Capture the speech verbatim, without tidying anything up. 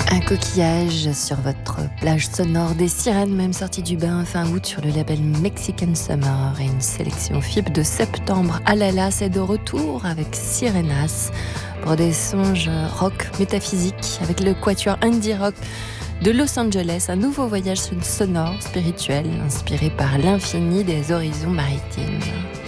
Un coquillage sur votre plage sonore, des sirènes même sorties du bain fin août sur le label Mexican Summer et une sélection F I B de septembre. Alala, c'est de retour avec Sirenas pour des songes rock métaphysiques avec le quatuor indie rock de Los Angeles, un nouveau voyage sonore spirituel inspiré par l'infini des horizons maritimes.